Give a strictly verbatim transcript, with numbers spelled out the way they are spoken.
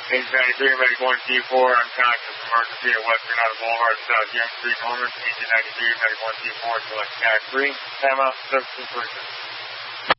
Page ninety-three, Medic one C four, unconscious, emergency at West Granada Boulevard, South Young Street, Norman, eighteen ninety-three, Medic one C four, select C A C three, timeout, service completion.